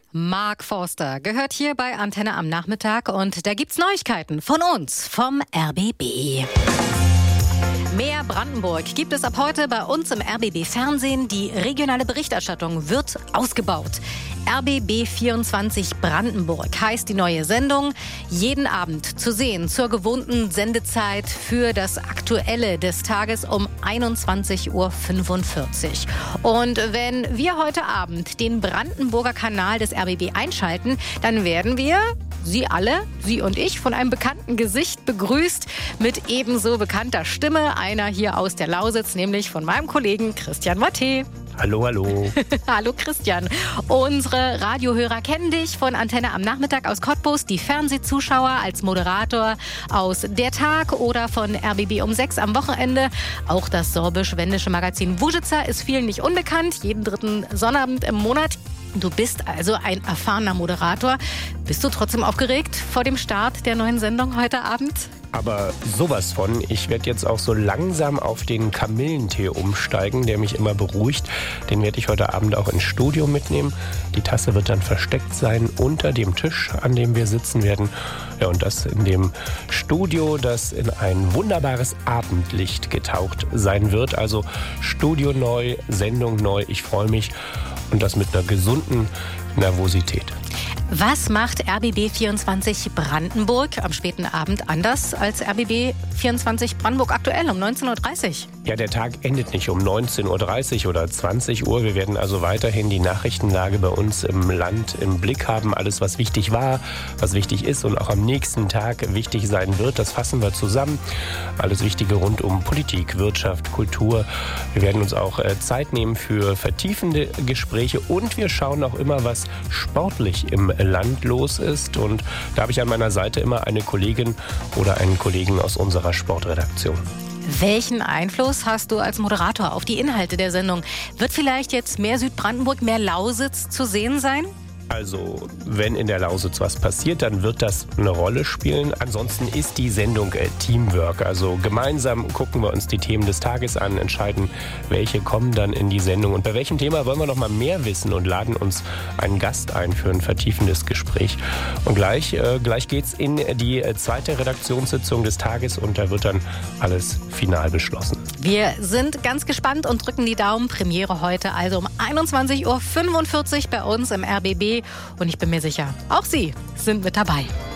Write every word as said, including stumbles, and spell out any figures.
Mark Forster gehört hier bei Antenne am Nachmittag und da gibt's Neuigkeiten von uns, vom R B B. Mehr Brandenburg gibt es ab heute bei uns im R B B Fernsehen. Die regionale Berichterstattung wird ausgebaut. R B B vierundzwanzig Brandenburg heißt die neue Sendung. Jeden Abend zu sehen zur gewohnten Sendezeit für das Aktuelle des Tages um einundzwanzig Uhr fünfundvierzig. Und wenn wir heute Abend den Brandenburger Kanal des R B B einschalten, dann werden wir, Sie alle, Sie und ich, von einem bekannten Gesicht begrüßt mit ebenso bekannter Stimme. Einer hier aus der Lausitz, nämlich von meinem Kollegen Christian Matte. Hallo, hallo. Hallo Christian. Unsere Radiohörer kennen dich von Antenne am Nachmittag aus Cottbus, die Fernsehzuschauer als Moderator aus Der Tag oder von R B B um sechs am Wochenende. Auch das sorbisch-wendische Magazin Wuschitzer ist vielen nicht unbekannt, jeden dritten Sonnabend im Monat. Du bist also ein erfahrener Moderator. Bist du trotzdem aufgeregt vor dem Start der neuen Sendung heute Abend? Aber sowas von. Ich werde jetzt auch so langsam auf den Kamillentee umsteigen, der mich immer beruhigt. Den werde ich heute Abend auch ins Studio mitnehmen. Die Tasse wird dann versteckt sein unter dem Tisch, an dem wir sitzen werden. Ja, und das in dem Studio, das in ein wunderbares Abendlicht getaucht sein wird. Also Studio neu, Sendung neu. Ich freue mich. Und das mit einer gesunden Nervosität. Was macht R B B vierundzwanzig Brandenburg am späten Abend anders als R B B vierundzwanzig Brandenburg aktuell um neunzehn Uhr dreißig? Ja, der Tag endet nicht um neunzehn Uhr dreißig oder zwanzig Uhr. Wir werden also weiterhin die Nachrichtenlage bei uns im Land im Blick haben. Alles, was wichtig war, was wichtig ist und auch am nächsten Tag wichtig sein wird, das fassen wir zusammen. Alles Wichtige rund um Politik, Wirtschaft, Kultur. Wir werden uns auch Zeit nehmen für vertiefende Gespräche und wir schauen auch immer, was sportlich im Land los ist. Und da habe ich an meiner Seite immer eine Kollegin oder einen Kollegen aus unserer Sportredaktion. Welchen Einfluss hast du als Moderator auf die Inhalte der Sendung? Wird vielleicht jetzt mehr Südbrandenburg, mehr Lausitz zu sehen sein? Also, wenn in der Lausitz was passiert, dann wird das eine Rolle spielen. Ansonsten ist die Sendung äh, Teamwork. Also gemeinsam gucken wir uns die Themen des Tages an, entscheiden, welche kommen dann in die Sendung. Und bei welchem Thema wollen wir noch mal mehr wissen und laden uns einen Gast ein für ein vertiefendes Gespräch. Und gleich, äh, gleich geht's in die äh, zweite Redaktionssitzung des Tages und da wird dann alles final beschlossen. Wir sind ganz gespannt und drücken die Daumen. Premiere heute also um einundzwanzig Uhr fünfundvierzig bei uns im R B B. Und ich bin mir sicher, auch Sie sind mit dabei.